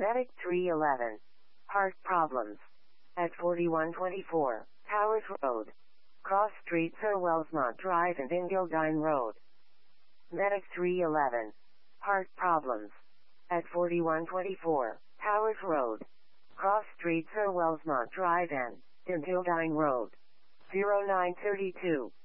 Medic 311. Heart problems. At 4124, Towers Road. Cross Street, Sir Wellsmont Drive and Ingildine Road. Medic 311. Heart problems. At 4124, Towers Road. Cross Street, Sir Wellsmont Drive and Ingildine Road. 0932.